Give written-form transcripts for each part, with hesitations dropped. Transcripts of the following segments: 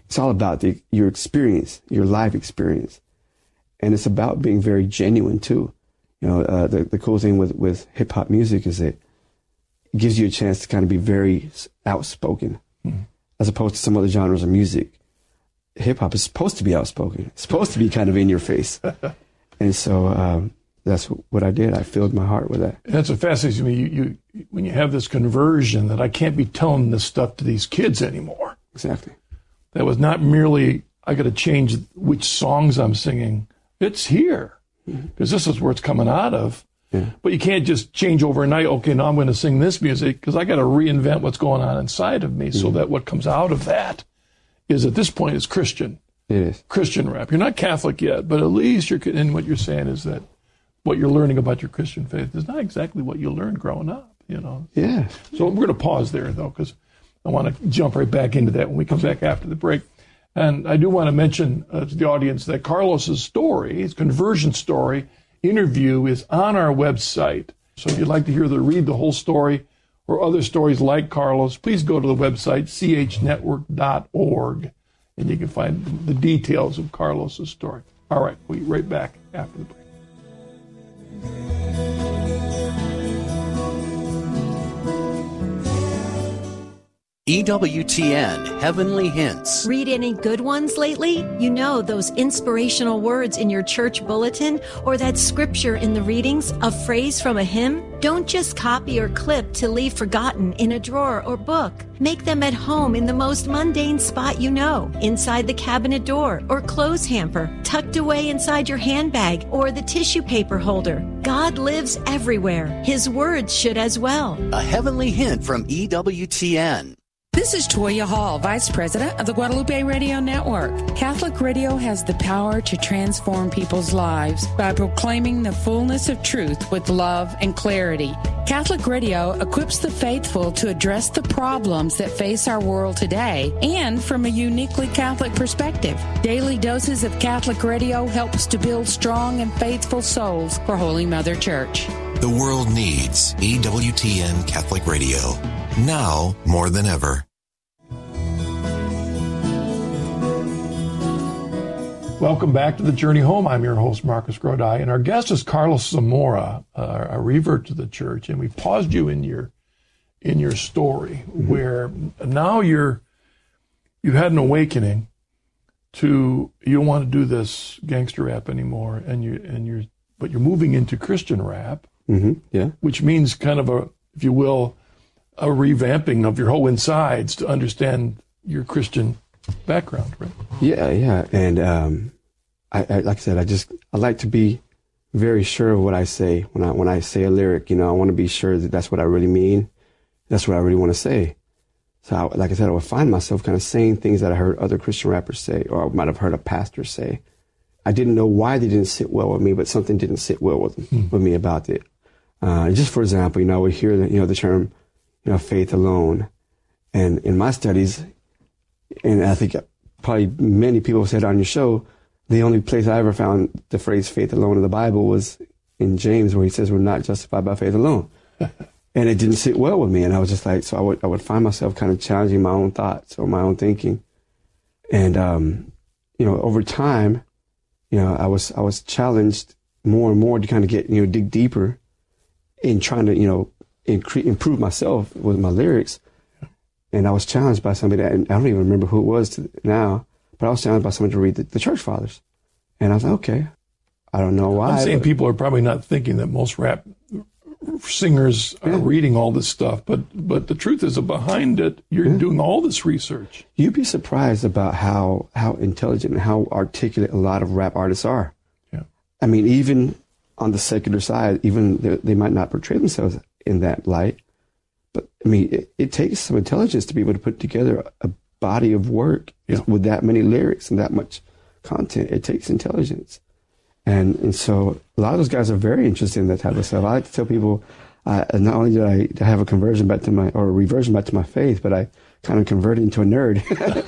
it's all about your experience, your life experience. And it's about being very genuine too. You know, the cool thing with hip hop music is that it gives you a chance to kind of be very outspoken, as opposed to some other genres of music. Hip hop is supposed to be outspoken. It's supposed to be kind of in your face. And so that's what I did. I filled my heart with that. That's what fascinates me. You when you have this conversion that I can't be telling this stuff to these kids anymore. Exactly. That was not merely, I got to change which songs I'm singing. It's here, because this is where it's coming out of. Yeah. But you can't just change overnight. Okay, now I'm going to sing this music, because I got to reinvent what's going on inside of me, so that what comes out of that is, at this point, is Christian. It is. Christian rap. You're not Catholic yet, but at least and what you're saying is that what you're learning about your Christian faith is not exactly what you learned growing up, you know. Yeah. So we're going to pause there, though, because I want to jump right back into that when we come back after the break. And I do want to mention to the audience that Carlos's story, his conversion story, interview is on our website. So if you'd like to read the whole story or other stories like Carlos, please go to the website, chnetwork.org, and you can find the details of Carlos's story. All right, we'll be right back after the break. EWTN Heavenly Hints. Read any good ones lately? You know, those inspirational words in your church bulletin, or that scripture in the readings, a phrase from a hymn? Don't just copy or clip to leave forgotten in a drawer or book. Make them at home in the most mundane spot you know, inside the cabinet door or clothes hamper, tucked away inside your handbag or the tissue paper holder. God lives everywhere. His words should as well. A heavenly hint from EWTN. This is Toya Hall, Vice President of the Guadalupe Radio Network. Catholic radio has the power to transform people's lives by proclaiming the fullness of truth with love and clarity. Catholic radio equips the faithful to address the problems that face our world today, and from a uniquely Catholic perspective. Daily doses of Catholic radio helps to build strong and faithful souls for Holy Mother Church. The world needs EWTN Catholic Radio, now more than ever. Welcome back to The Journey Home. I'm your host, Marcus Grodi, and our guest is Carlos Zamora, a revert to the church. And we paused you in your story, where now you had an awakening to, you don't want to do this gangster rap anymore, but you're moving into Christian rap, which means kind of a, if you will, a revamping of your whole insides to understand your Christian background, right? Yeah. And I like I said, I like to be very sure of what I say when I say a lyric. You know, I want to be sure that that's what I really mean. That's what I really want to say. So, like I said, I would find myself kind of saying things that I heard other Christian rappers say, or I might have heard a pastor say. I didn't know why they didn't sit well with me, but something didn't sit well with me about it. Just for example, I would hear the term, faith alone, and in my studies, and I think probably many people said on your show, the only place I ever found the phrase faith alone in the Bible was in James, where he says we're not justified by faith alone. And it didn't sit well with me. And I was just like, so I would find myself kind of challenging my own thoughts or my own thinking. And, over time, I was challenged more and more to kind of get, dig deeper in trying to, improve myself with my lyrics. And I was challenged by somebody that, I don't even remember who it was now, but I was challenged by somebody to read the church fathers. And I was like, okay, I don't know why. I'm saying people are probably not thinking that most rap singers are reading all this stuff, but the truth is that behind it, you're doing all this research. You'd be surprised about how intelligent and how articulate a lot of rap artists are. Yeah. I mean, even on the secular side, even they might not portray themselves in that light. But, I mean, it takes some intelligence to be able to put together a body of work with that many lyrics and that much content. It takes intelligence. And so a lot of those guys are very interested in that type of stuff. I like to tell people, not only did I have a reversion back to my faith, but I kind of converted into a nerd.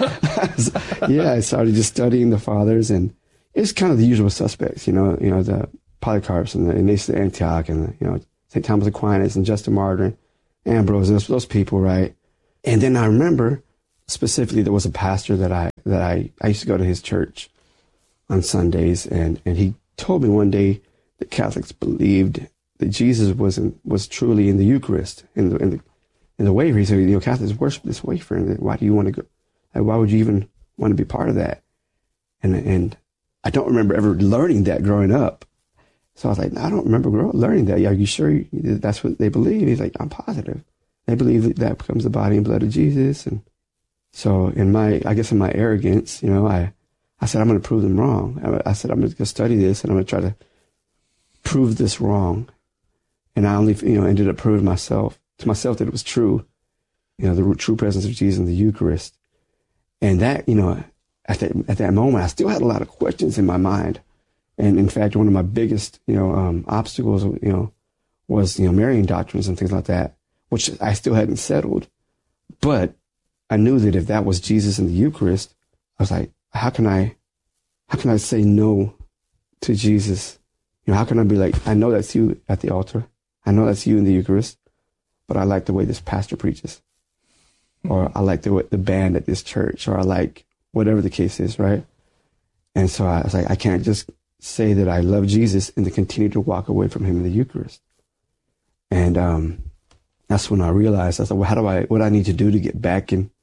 I started just studying the fathers, and it's kind of the usual suspects, the Polycarps and the Ignatius of Antioch and St. Thomas Aquinas and Justin Martyr, Ambrose, and those people, right? And then I remember specifically, there was a pastor that I used to go to his church on Sundays, and he told me one day that Catholics believed that Jesus was truly in the Eucharist, in the wafer. He said, Catholics worship this wafer, and why do you want to go? Like, why would you even want to be part of that? And I don't remember ever learning that growing up. So I was like, I don't remember learning that. Are you sure that's what they believe? He's like, I'm positive. They believe that becomes the body and blood of Jesus. And so in my arrogance, I said, I'm going to prove them wrong. I said, I'm going to go study this, and I'm going to try to prove this wrong. And I only, ended up proving to myself that it was true, the true presence of Jesus in the Eucharist. And that, at that moment, I still had a lot of questions in my mind. And in fact, one of my biggest, obstacles, was, Marian doctrines and things like that, which I still hadn't settled. But I knew that if that was Jesus in the Eucharist, I was like, how can I say no to Jesus? How can I be like, I know that's you at the altar. I know that's you in the Eucharist, but I like the way this pastor preaches, or I like the band at this church, or I like whatever the case is, right? And so I was like, I can't just say that I love Jesus and then continue to walk away from him in the Eucharist. And that's when I realized, I thought, well, what do I need to do to get back in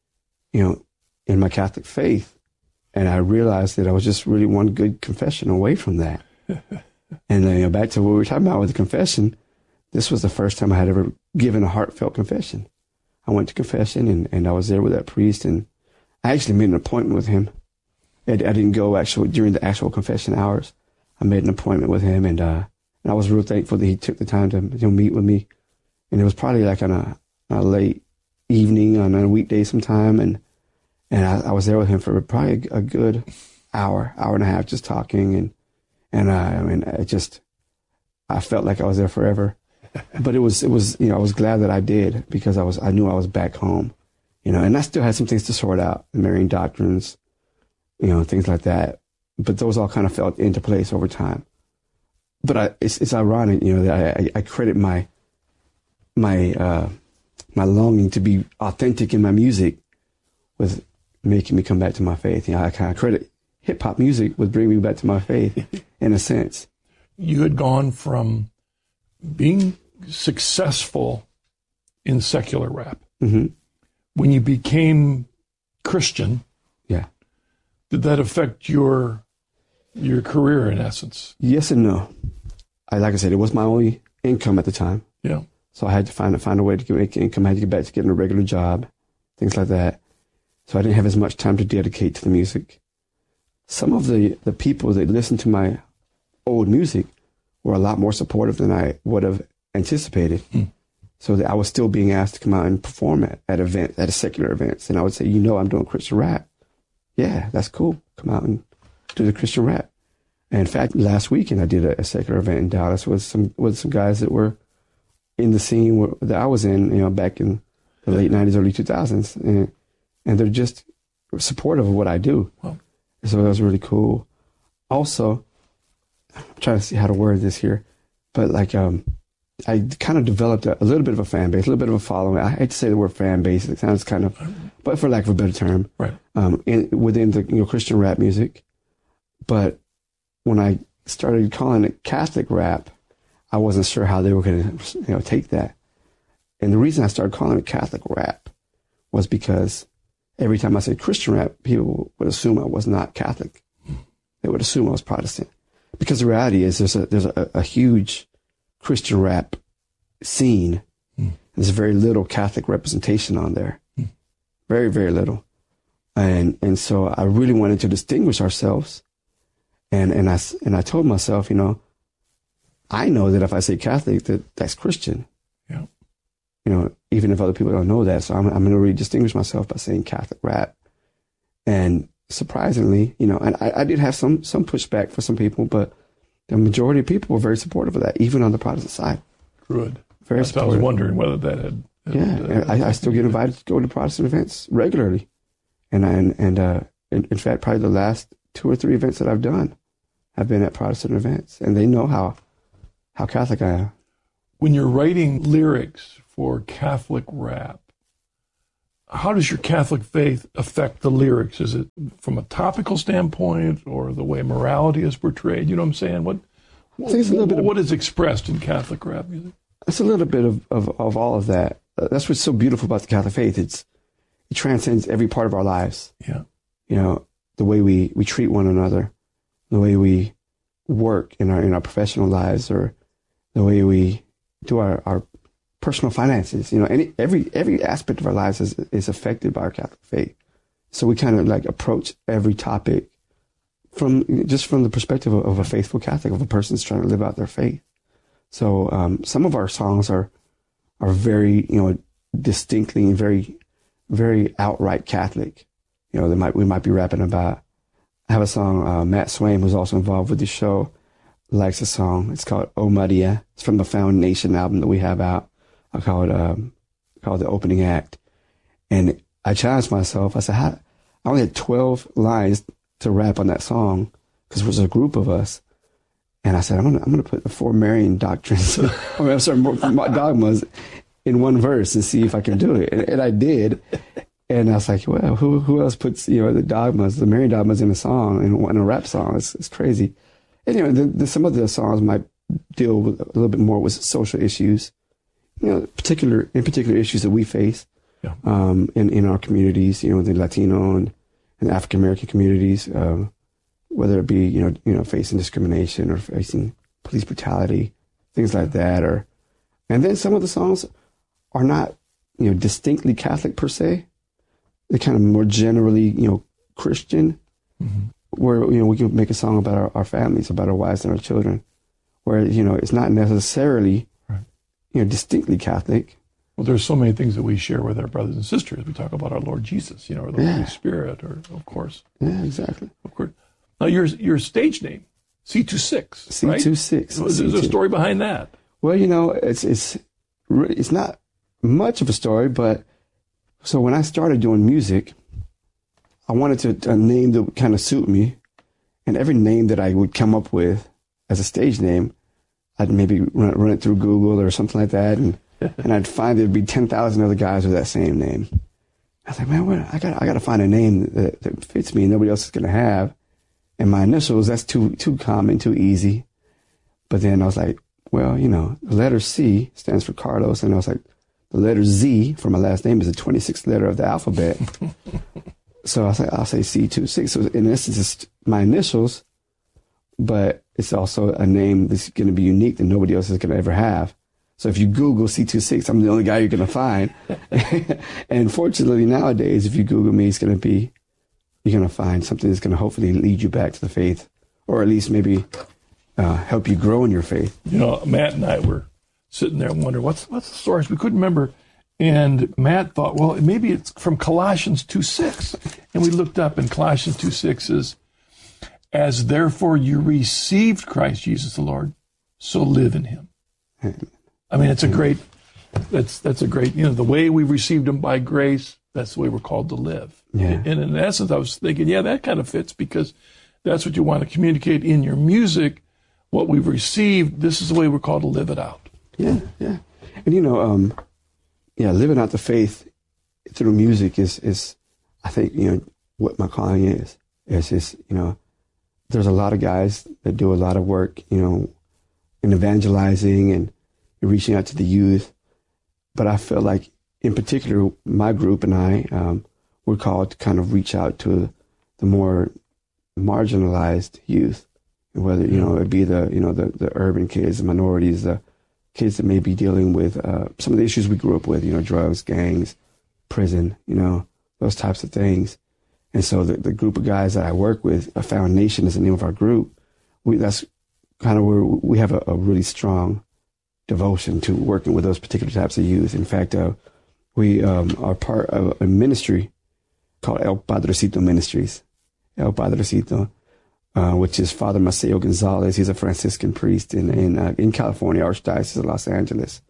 my Catholic faith? And I realized that I was just really one good confession away from that. And then back to what we were talking about with the confession, this was the first time I had ever given a heartfelt confession. I went to confession, and I was there with that priest, and I actually made an appointment with him. I didn't go during the actual confession hours. I made an appointment with him, and I was real thankful that he took the time to meet with me. And it was probably like on a late evening on a weekday sometime, and I was there with him for probably a good hour and a half, just talking, and I felt like I was there forever. But it was I was glad that I did, because I knew I was back home, and I still had some things to sort out, the Marian doctrines, things like that. But those all kind of fell into place over time. But it's ironic, that I credit my longing to be authentic in my music with making me come back to my faith. I kind of credit hip hop music with bringing me back to my faith in a sense. You had gone from being successful in secular rap. Mm-hmm. When you became Christian, yeah, did that affect your career in essence? Yes and no. Like I said, it was my only income at the time. Yeah. So I had to find a way to make income. I had to get back to getting a regular job, things like that. So I didn't have as much time to dedicate to the music. Some of the people that listened to my old music were a lot more supportive than I would have anticipated. So that I was still being asked to come out and perform at secular events. And I would say, I'm doing Christian rap. Yeah, that's cool. Come out and do the Christian rap. And in fact, last weekend I did a secular event in Dallas with some guys that were in the scene that I was in, back in the late 90s, early 2000s. And they're just supportive of what I do. Wow. So that was really cool. Also, I'm trying to see how to word this here, but I kind of developed a little bit of a fan base, a little bit of a following. I hate to say the word fan base. It sounds kind of, but for lack of a better term, right. Within the Christian rap music. But when I started calling it Catholic rap, I wasn't sure how they were going to take that. And the reason I started calling it Catholic rap was because every time I said Christian rap, people would assume I was not Catholic. They would assume I was Protestant. Because the reality is there's a huge Christian rap scene. There's very little Catholic representation on there. Very, very little. And so I really wanted to distinguish ourselves. And I told myself, I know that if I say Catholic, that's Christian. Yeah. Even if other people don't know that. So I'm going to really distinguish myself by saying Catholic rap. And surprisingly, and I did have some pushback for some people, but the majority of people were very supportive of that, even on the Protestant side. Good. Very supportive. I was wondering whether that had. I still get invited to go to Protestant events regularly, and in fact, probably the last 2 or 3 events that I've done, I've been at Protestant events, and they know how Catholic I am. When you're writing lyrics for Catholic rap, how does your Catholic faith affect the lyrics? Is it from a topical standpoint or the way morality is portrayed? You know what I'm saying? I think it's a little bit of, what is expressed in Catholic rap music? It's a little bit of all of that. That's what's so beautiful about the Catholic faith. It transcends every part of our lives. Yeah. You know, the way we treat one another, the way we work in our professional lives, or the way we do our personal finances. You know, every aspect of our lives is affected by our Catholic faith. So we kind of like approach every topic from the perspective of a faithful Catholic, of a person that's trying to live out their faith. So some of our songs are very, you know, distinctly very, very outright Catholic. You know, we might be rapping about. I have a song. Matt Swain, who's also involved with the show, likes a song. It's called "Oh Maria." It's from the Foundation album that we have out. I call it the opening act. And I challenged myself. I said, I only had 12 lines to rap on that song because there was a group of us. And I said, I'm gonna put the 4 Marian doctrines, dogmas in one verse and see if I can do it. And I did. And I was like, well, who else puts, you know, the Marian dogmas in a song, in a rap song? It's crazy. Anyway, some of the songs might deal with a little bit more with social issues, you know, particular issues that we face, yeah. in our communities, you know, the Latino and African American communities, whether it be, you know, facing discrimination or facing police brutality, things like that. And then some of the songs are not, you know, distinctly Catholic per se. They're kind of more generally, you know, Christian, where, you know, we can make a song about our families, about our wives and our children, where, you know, it's not necessarily, you know, distinctly Catholic. Well, there's so many things that we share with our brothers and sisters. We talk about our Lord Jesus, you know, or the Holy Spirit, or of course. Yeah, exactly. Of course. Now, your stage name, C26, C26. Right? There's a story behind that. Well, you know, it's not much of a story, but so when I started doing music, I wanted a name that would kind of suit me, and every name that I would come up with as a stage name, I'd maybe run it through Google or something like that, and I'd find there'd be 10,000 other guys with that same name. I was like, man, I got to find a name that fits me and nobody else is going to have. And my initials, that's too common, too easy. But then I was like, well, you know, the letter C stands for Carlos, and I was like, the letter Z for my last name is the 26th letter of the alphabet. So I was like, I'll say C26. So in essence, it's my initials, but it's also a name that's going to be unique that nobody else is going to ever have. So if you Google C26, I'm the only guy you're going to find. And fortunately nowadays, if you Google me, you're going to find something that's going to hopefully lead you back to the faith, or at least maybe help you grow in your faith. You know, Matt and I were sitting there and wondering, what's the source? We couldn't remember. And Matt thought, well, maybe it's from Colossians 2:6. And we looked up, and Colossians 2:6 is, as therefore you received Christ Jesus the Lord, so live in him. I mean, it's a great, that's a great, you know, the way we received him by grace, that's the way we're called to live. Yeah. And in essence, I was thinking, yeah, that kind of fits, because that's what you want to communicate in your music. What we've received, this is the way we're called to live it out. Yeah, yeah. And, you know, living out the faith through music is, I think, you know, what my calling is. It's just, you know, there's a lot of guys that do a lot of work, you know, in evangelizing and reaching out to the youth. But I feel like, in particular, my group and I, we're called to kind of reach out to the more marginalized youth, whether, you know, it be the urban kids, the minorities, the kids that may be dealing with some of the issues we grew up with, you know, drugs, gangs, prison, you know, those types of things. And so the group of guys that I work with, A Foundation is the name of our group. That's kind of where we have a really strong devotion to working with those particular types of youth. In fact, we are part of a ministry called El Padrecito Ministries. El Padrecito, which is Father Maceo Gonzalez. He's a Franciscan priest in California, Archdiocese of Los Angeles.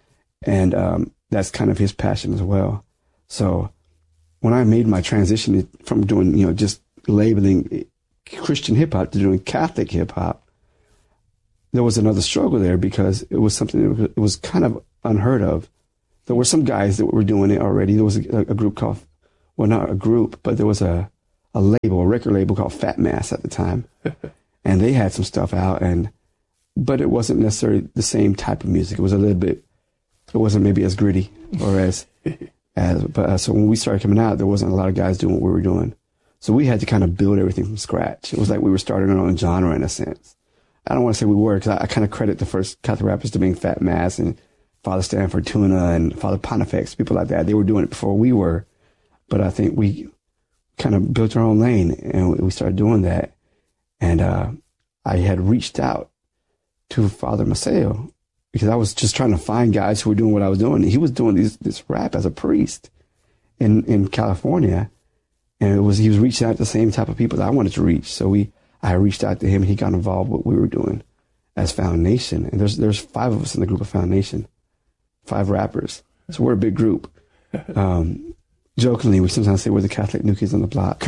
And that's kind of his passion as well. So when I made my transition from doing, you know, just labeling Christian hip hop to doing Catholic hip hop, there was another struggle there, because it was something that was kind of unheard of, there were some guys that were doing it already. There was a group called, well, not a group, but there was a record label called Fat Mass at the time. And they had some stuff out, but it wasn't necessarily the same type of music. It was it wasn't maybe as gritty or so when we started coming out, there wasn't a lot of guys doing what we were doing. So we had to kind of build everything from scratch. It was like we were starting our own genre in a sense. I don't want to say we were, because I kind of credit the first Catholic rappers to being Fat Mass and Father Stanford Tuna and Father Pontifex, people like that. They were doing it before we were. But I think we kind of built our own lane, and we started doing that. And I had reached out to Father Maceo because I was just trying to find guys who were doing what I was doing. He was doing this rap as a priest in California, and he was reaching out to the same type of people that I wanted to reach. So I reached out to him, and he got involved with what we were doing as Foundation. And there's 5 of us in the group of Foundation, 5 rappers. So we're a big group. Jokingly, we sometimes say we're the Catholic New Kids on the Block.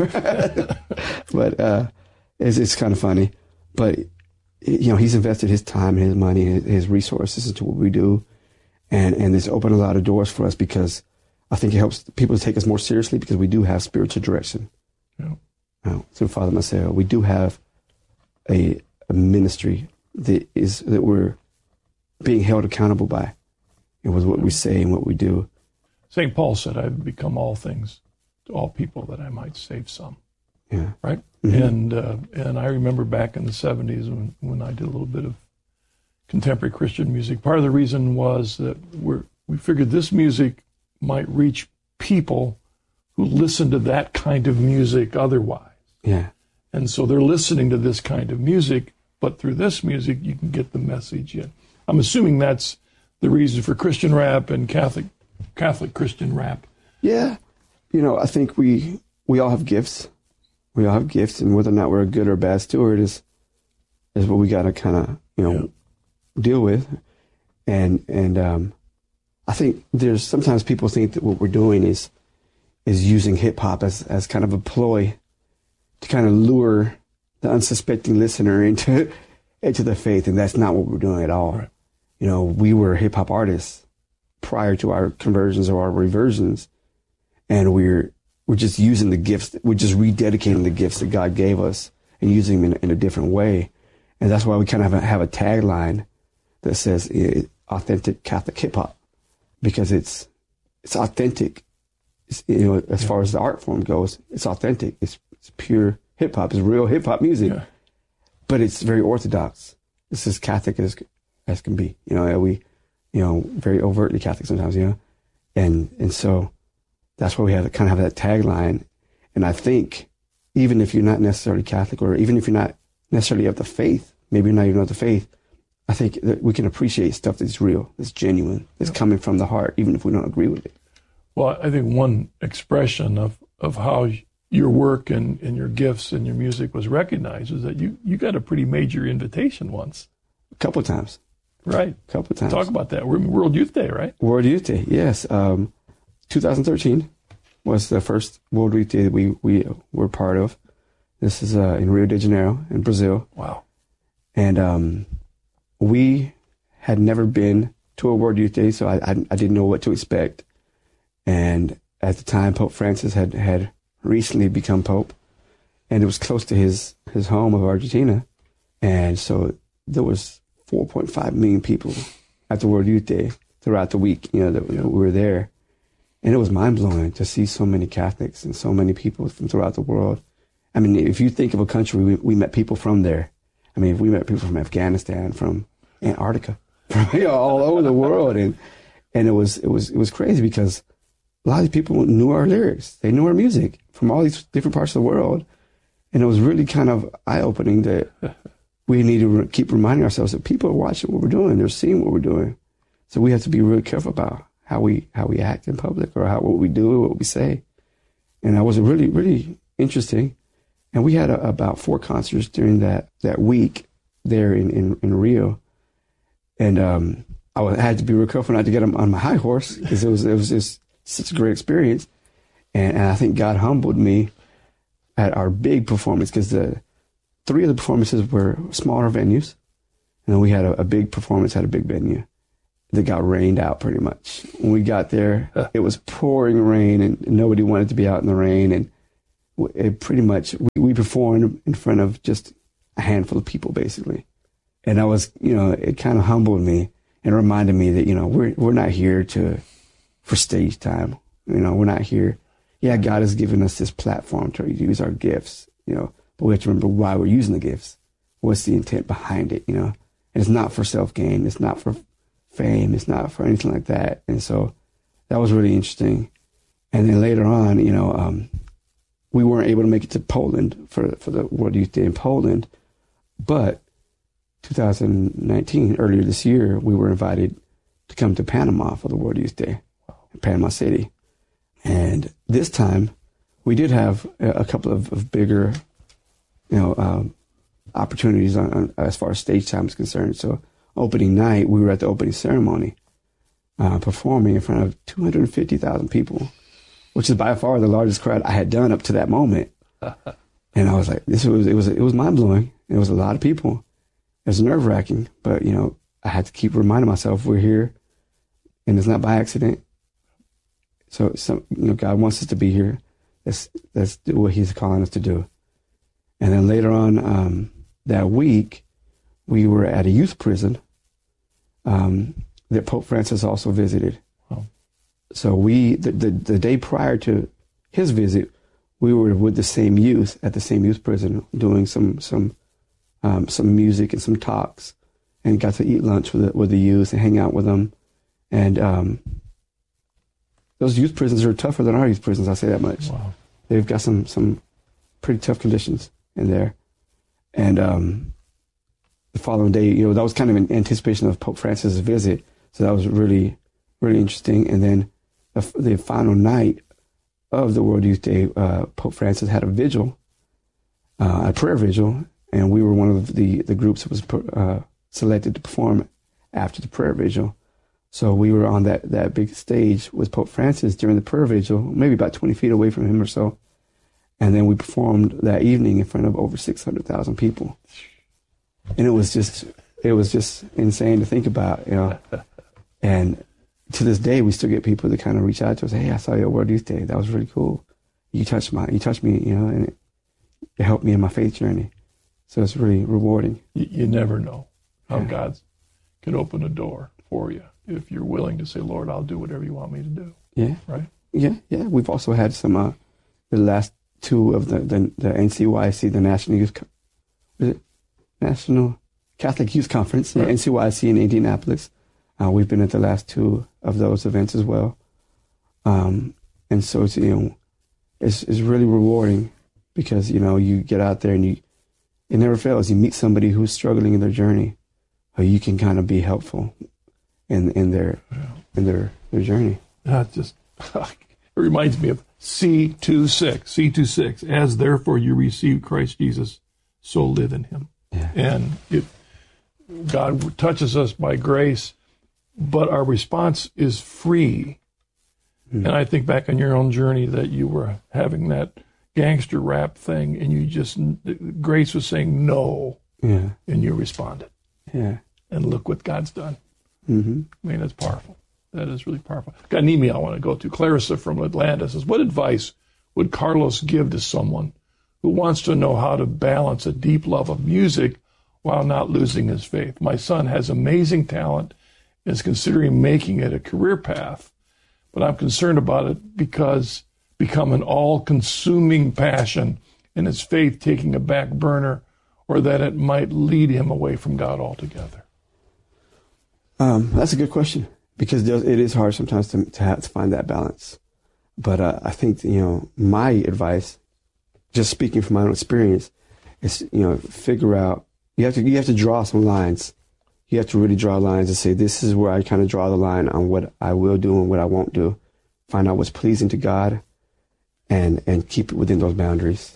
But it's kind of funny. But, he's invested his time and his money and his resources into what we do. And it's opened a lot of doors for us, because I think it helps people to take us more seriously, because we do have spiritual direction. Yeah. Through Father Maceo, we do have a ministry that we're being held accountable by. It was what we say and what we do. St. Paul said, I've become all things to all people that I might save some. Yeah. Right? Mm-hmm. And I remember back in the 70s when I did a little bit of contemporary Christian music, part of the reason was that we figured this music might reach people who listen to that kind of music otherwise. Yeah. And so they're listening to this kind of music, but through this music, you can get the message in. I'm assuming that's the reason for Christian rap and Catholic Christian rap. Yeah. I think we all have gifts. We all have gifts, and whether or not we're a good or bad steward is what we got to kind of, deal with. And I think there's sometimes people think that what we're doing is using hip hop as kind of a ploy to kind of lure the unsuspecting listener into the faith, and that's not what we're doing at all. Right. We were hip hop artists prior to our conversions or our reversions, and we're just using the gifts. We're just rededicating the gifts that God gave us and using them in a different way. And that's why we kind of have a tagline that says authentic Catholic hip hop, because it's authentic. As far as the art form goes, it's authentic. It's pure hip hop. It's real hip hop music, but it's very orthodox. It's as Catholic as can be. We very overtly Catholic sometimes. And so that's why we have that tagline. And I think even if you're not necessarily Catholic, or even if you're not necessarily of the faith, maybe you're not even of the faith, I think that we can appreciate stuff that's real, that's genuine, that's coming from the heart, even if we don't agree with it. Well, I think one expression of how your work and your gifts and your music was recognized is that you got a pretty major invitation once. A couple of times. Right. A couple of times. Talk about that. World Youth Day, right? World Youth Day, yes. 2013 was the first World Youth Day that we were part of. This is in Rio de Janeiro in Brazil. Wow. And we had never been to a World Youth Day, so I didn't know what to expect. And at the time, Pope Francis had recently become Pope, and it was close to his home of Argentina. And so there was 4.5 million people at the World Youth Day throughout the week, that we were there. And it was mind-blowing to see so many Catholics and so many people from throughout the world. I mean, if you think of a country, we met people from there. I mean, we met people from Afghanistan, from Antarctica, from all over the world. And it was crazy, because a lot of these people knew our lyrics. They knew our music from all these different parts of the world. And it was really kind of eye-opening that we need to keep reminding ourselves that people are watching what we're doing. They're seeing what we're doing. So we have to be really careful about how we act in public, or what we do, what we say. And that was really, really interesting. And we had about 4 concerts during that week there in Rio. And I had to be real careful not to get on my high horse, because it was just such a great experience. And I think God humbled me at our big performance, because 3 of the performances were smaller venues. And then we had a big performance at a big venue. that got rained out pretty much. When we got there, it was pouring rain and nobody wanted to be out in the rain. And it pretty much, we performed in front of just a handful of people, basically. And I was, it kind of humbled me and reminded me that, we're not here for stage time. We're not here. Yeah, God has given us this platform to use our gifts, but we have to remember why we're using the gifts. What's the intent behind it, And it's not for self-gain. It's not for fame. It's not for anything like that. And so that was really interesting. And then later on, we weren't able to make it to Poland for the World Youth Day in Poland. But 2019, earlier this year, we were invited to come to Panama for the World Youth Day in Panama City. And this time, we did have a couple of bigger, opportunities on as far as stage time is concerned. So opening night, we were at the opening ceremony, performing in front of 250,000 people, which is by far the largest crowd I had done up to that moment. And I was like, it was mind blowing. It was a lot of people. It was nerve wracking, but I had to keep reminding myself we're here, and it's not by accident. So God wants us to be here. Let's do what He's calling us to do. And then later on that week, we were at a youth prison that Pope Francis also visited. Oh. So the day prior to his visit, we were with the same youth at the same youth prison doing some music and some talks, and got to eat lunch with the youth and hang out with them. And those youth prisons are tougher than our youth prisons, I'll say that much. Wow. They've got some pretty tough conditions in there. And the following day, that was kind of in anticipation of Pope Francis' visit. So that was really, really interesting. And then the final night of the World Youth Day, Pope Francis had a vigil, a prayer vigil, and we were one of the groups that was selected to perform after the prayer vigil. So we were on that big stage with Pope Francis during the prayer vigil, maybe about 20 feet away from him or so. And then we performed that evening in front of over 600,000 people. And it was just insane to think about, And to this day, we still get people that kind of reach out to us, hey, I saw you at World Youth Day. That was really cool. You touched me, and it helped me in my faith journey. So it's really rewarding. You never know how God can open a door for you if you're willing to say, Lord, I'll do whatever you want me to do. Yeah. Right? Yeah. We've also had some, the last two of the NCYC, the National Catholic Youth Conference, right. NCYC in Indianapolis. We've been at the last two of those events as well. And so it's, it's really rewarding because, you get out there and it never fails. You meet somebody who's struggling in their journey, or you can kind of be helpful in their journey. It reminds me of C26, as therefore you receive Christ Jesus, so live in Him. Yeah. And if God touches us by grace, but our response is free. Mm. And I think back on your own journey that you were having that gangster rap thing, and grace was saying no, and you responded. Yeah. And look what God's done. Mm-hmm. I mean, that's powerful. That is really powerful. Got an email I want to go to. Clarissa from Atlanta says, what advice would Carlos give to someone who wants to know how to balance a deep love of music while not losing his faith? My son has amazing talent and is considering making it a career path, but I'm concerned about it because become an all-consuming passion and his faith taking a back burner, or that it might lead him away from God altogether. That's a good question, because it is hard sometimes to have to find that balance. But I think, my advice, just speaking from my own experience, is, figure out, you have to draw some lines. You have to really draw lines and say, this is where I kind of draw the line on what I will do and what I won't do. Find out what's pleasing to God and keep it within those boundaries.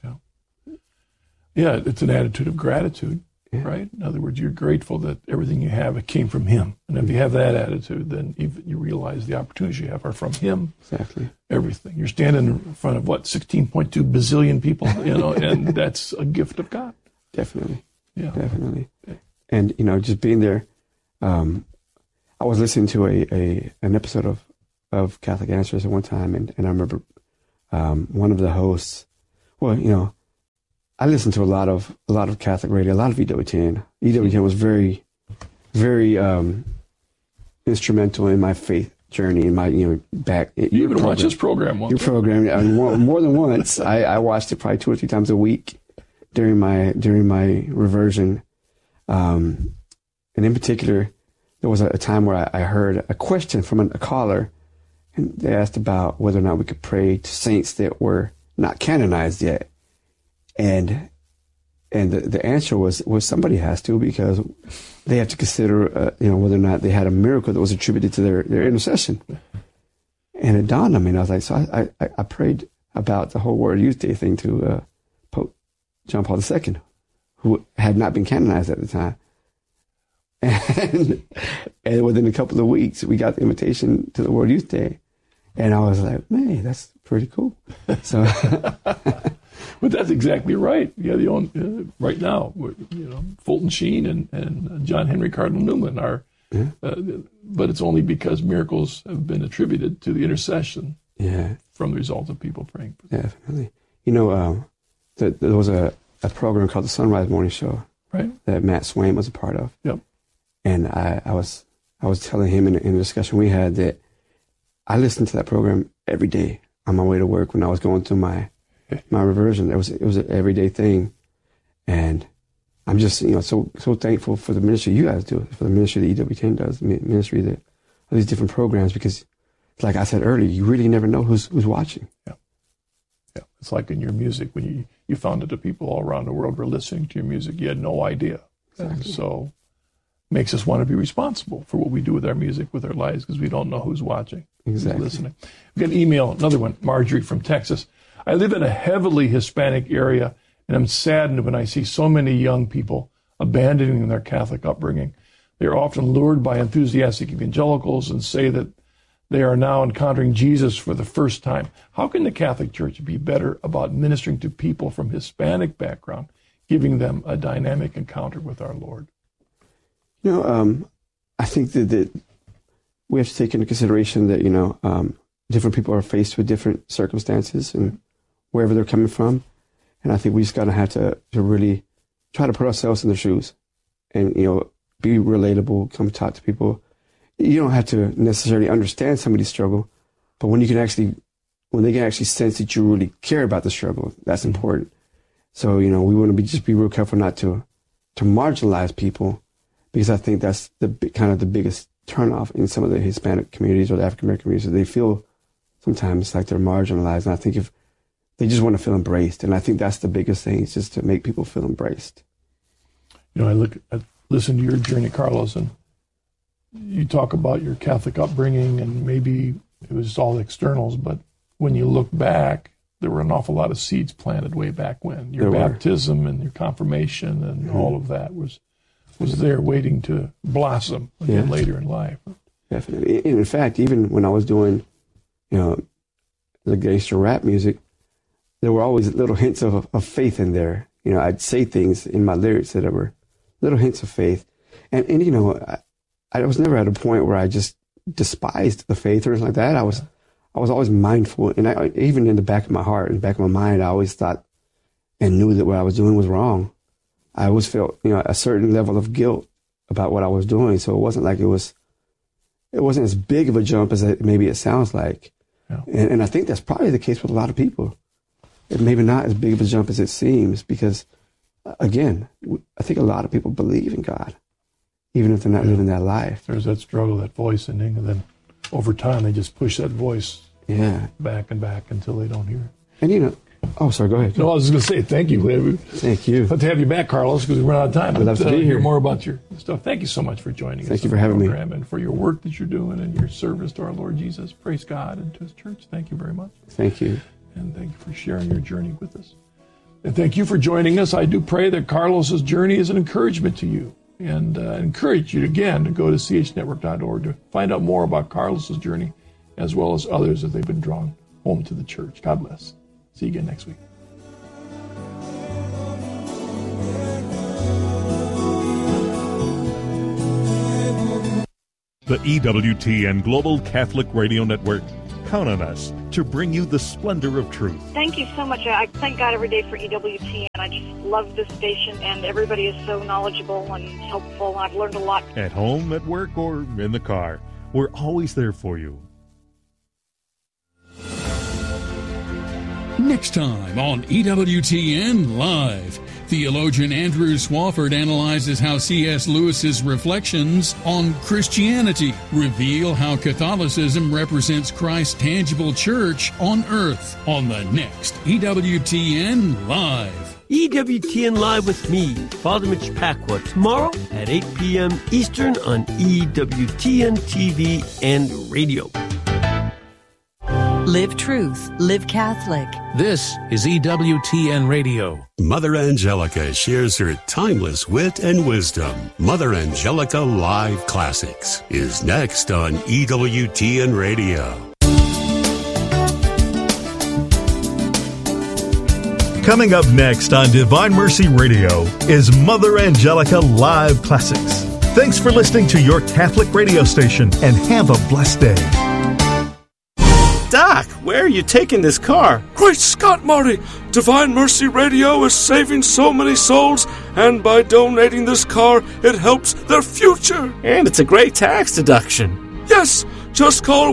Yeah, it's an attitude of gratitude, right? In other words, you're grateful that everything you have, it came from Him. And if you have that attitude, then you realize the opportunities you have are from Him. Exactly. Everything. You're standing in front of, 16.2 bazillion people, and that's a gift of God. Definitely. Yeah. Definitely. And, just being there, I was listening to an episode of Catholic Answers at one time, and I remember one of the hosts. Well, you know, I listened to a lot of Catholic radio, a lot of EWTN. EWTN was very, very instrumental in my faith journey, in my, you know, back. You even watch this program once. Your program, I mean, more than once. I watched it probably 2 or 3 times a week during my reversion, and in particular, there was a time where I heard a question from a caller, and they asked about whether or not we could pray to saints that were not canonized yet, and the answer was somebody has to, because they have to consider you know, whether or not they had a miracle that was attributed to their intercession. And it dawned on me, and I was like, so I prayed about the whole World Youth Day thing to Pope John Paul II, who had not been canonized at the time. And within a couple of weeks, we got the invitation to the World Youth Day. And I was like, man, that's pretty cool. So, but that's exactly right. Yeah, right now, you know, Fulton Sheen and John Henry Cardinal Newman are, but it's only because miracles have been attributed to the intercession from the result of people praying. Definitely. You know, there was a program called the Sunrise Morning Show, right, that Matt Swain was a part of. Yep. And I was telling him in a discussion we had that I listened to that program every day on my way to work when I was going through my reversion. It was an everyday thing, and I'm just, you know, so thankful for the ministry you guys do, for the ministry that EWTN does, the ministry that all these different programs, because, like I said earlier, you really never know who's watching. Yeah. It's like in your music, when you found that the people all around the world were listening to your music, you had no idea. Exactly. And so makes us want to be responsible for what we do with our music, with our lives, because we don't know who's watching, who's listening. We got an email, another one, Marjorie from Texas. I live in a heavily Hispanic area, and I'm saddened when I see so many young people abandoning their Catholic upbringing. They are often lured by enthusiastic evangelicals and say that they are now encountering Jesus for the first time. How can the Catholic Church be better about ministering to people from Hispanic background, giving them a dynamic encounter with our Lord? You know, I think that we have to take into consideration that, you know, different people are faced with different circumstances and wherever they're coming from. And I think we just got to have to really try to put ourselves in their shoes and, you know, be relatable, come talk to people. You don't have to necessarily understand somebody's struggle, but when they can actually sense that you really care about the struggle, that's important. So, you know, we want to just be real careful not to marginalize people, because I think that's the biggest turnoff in some of the Hispanic communities or the African American communities. They feel sometimes like they're marginalized, and I think if they just want to feel embraced, and I think that's the biggest thing, is just to make people feel embraced. You know, I listen to your journey, Carlos, and you talk about your Catholic upbringing, and maybe it was all externals, but when you look back, there were an awful lot of seeds planted way back when. Your baptism and your confirmation and all of that was there waiting to blossom again later in life. Definitely. And in fact, even when I was doing, you know, the gangster rap music, there were always little hints of faith in there. You know, I'd say things in my lyrics that were little hints of faith. And you know, I was never at a point where I just despised the faith or anything like that. I was always mindful, and even in the back of my heart, in the back of my mind, I always thought and knew that what I was doing was wrong. I always felt, you know, a certain level of guilt about what I was doing. So it wasn't like it wasn't as big of a jump as maybe it sounds like. Yeah. And I think that's probably the case with a lot of people. It maybe not as big of a jump as it seems, because again, I think a lot of people believe in God, even if they're not living that life. There's that struggle, that voice ending, and then over time they just push that voice back and back until they don't hear it. And you know, oh, sorry, go ahead. No, I was just going to say thank you. Thank you. I'd love to have you back, Carlos, because we run out of time. I'd love to be here. Hear more about your stuff. Thank you so much for joining us. Thank you for having me. And for your work that you're doing and your service to our Lord Jesus. Praise God and to His church. Thank you very much. Thank you. And thank you for sharing your journey with us. And thank you for joining us. I do pray that Carlos's journey is an encouragement to you, and encourage you again to go to chnetwork.org to find out more about Carlos's journey, as well as others as they've been drawn home to the church. God bless. See you again next week. The EWTN Global Catholic Radio Network. Count on us to bring you the splendor of truth. Thank you so much. I thank God every day for EWTN. I just love this station, and everybody is so knowledgeable and helpful. I've learned a lot. At home, at work, or in the car, we're always there for you. Next time on EWTN Live, theologian Andrew Swafford analyzes how C.S. Lewis's reflections on Christianity reveal how Catholicism represents Christ's tangible church on earth on the next EWTN Live. EWTN Live with me, Father Mitch Pacwa, tomorrow at 8 p.m. Eastern on EWTN TV and radio. Live truth, live Catholic. This is EWTN Radio. Mother Angelica shares her timeless wit and wisdom. Mother Angelica Live Classics is next on EWTN Radio. Coming up next on Divine Mercy Radio is Mother Angelica Live Classics. Thanks for listening to your Catholic radio station, and have a blessed day. Doc, where are you taking this car? Great Scott, Marty! Divine Mercy Radio is saving so many souls, and by donating this car, it helps their future. And it's a great tax deduction. Yes! Just call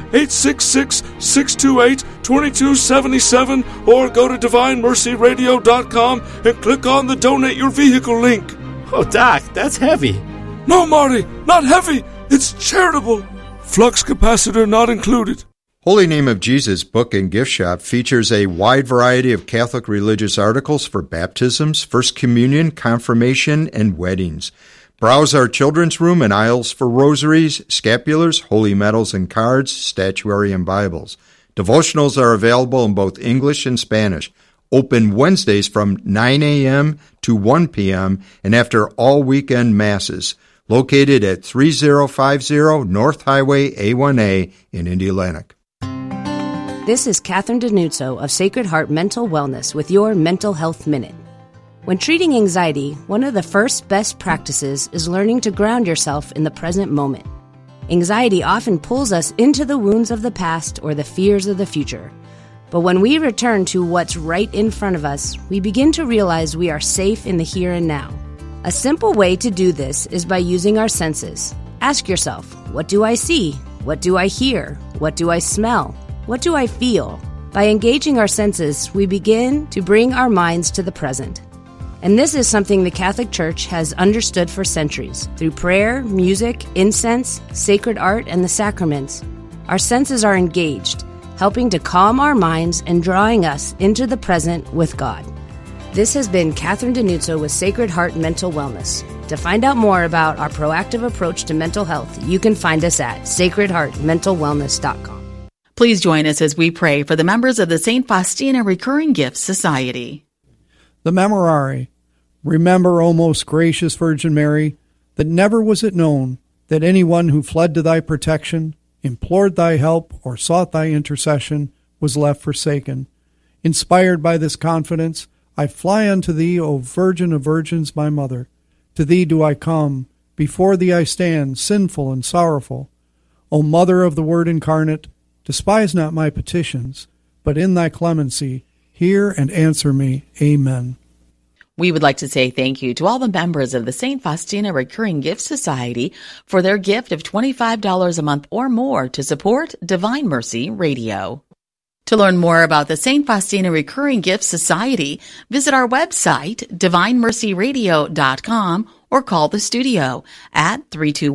1-866-628-2277 or go to DivineMercyRadio.com and click on the Donate Your Vehicle link. Oh, Doc, that's heavy. No, Marty, not heavy. It's charitable. Flux capacitor not included. Holy Name of Jesus Book and Gift Shop features a wide variety of Catholic religious articles for baptisms, First Communion, confirmation, and weddings. Browse our children's room and aisles for rosaries, scapulars, holy medals and cards, statuary, and Bibles. Devotionals are available in both English and Spanish. Open Wednesdays from 9 a.m. to 1 p.m. and after all weekend masses. Located at 3050 North Highway A1A in Indianapolis. This is Catherine Denuzzo of Sacred Heart Mental Wellness with your Mental Health Minute. When treating anxiety, one of the first best practices is learning to ground yourself in the present moment. Anxiety often pulls us into the wounds of the past or the fears of the future. But when we return to what's right in front of us, we begin to realize we are safe in the here and now. A simple way to do this is by using our senses. Ask yourself, what do I see? What do I hear? What do I smell? What do I feel? By engaging our senses, we begin to bring our minds to the present. And this is something the Catholic Church has understood for centuries. Through prayer, music, incense, sacred art, and the sacraments, our senses are engaged, helping to calm our minds and drawing us into the present with God. This has been Catherine Denuzzo with Sacred Heart Mental Wellness. To find out more about our proactive approach to mental health, you can find us at sacredheartmentalwellness.com. Please join us as we pray for the members of the St. Faustina Recurring Gifts Society. The Memorare. Remember, O most gracious Virgin Mary, that never was it known that anyone who fled to thy protection, implored thy help, or sought thy intercession was left forsaken. Inspired by this confidence, I fly unto thee, O Virgin of Virgins, my Mother. To thee do I come, before thee I stand, sinful and sorrowful. O Mother of the Word incarnate, despise not my petitions, but in thy clemency, hear and answer me. Amen. We would like to say thank you to all the members of the St. Faustina Recurring Gift Society for their gift of $25 a month or more to support Divine Mercy Radio. To learn more about the St. Faustina Recurring Gift Society, visit our website, DivineMercyRadio.com, or call the studio at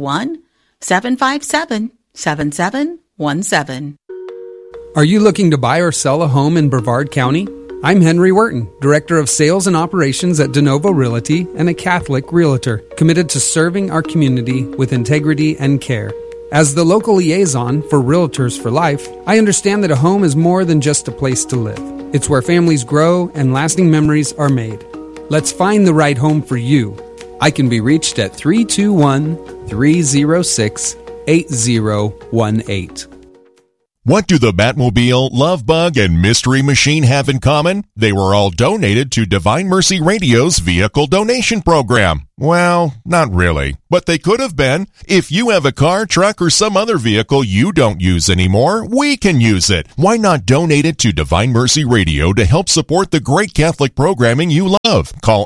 321-757-7717. Are you looking to buy or sell a home in Brevard County? I'm Henry Wharton, Director of Sales and Operations at DeNovo Realty and a Catholic Realtor, committed to serving our community with integrity and care. As the local liaison for Realtors for Life, I understand that a home is more than just a place to live. It's where families grow and lasting memories are made. Let's find the right home for you. I can be reached at 321-306-8018. What do the Batmobile, Love Bug, and Mystery Machine have in common? They were all donated to Divine Mercy Radio's vehicle donation program. Well, not really, but they could have been. If you have a car, truck, or some other vehicle you don't use anymore, we can use it. Why not donate it to Divine Mercy Radio to help support the great Catholic programming you love? Call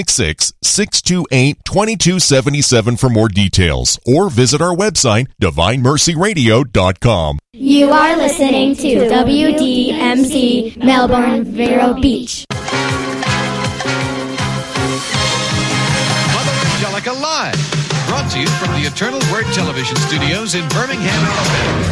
866-628-2277 for more details, or visit our website, divinemercyradio.com. You are listening to WDMC Melbourne, Vero Beach. Angelica Live, brought to you from the Eternal Word Television Studios in Birmingham, Alabama.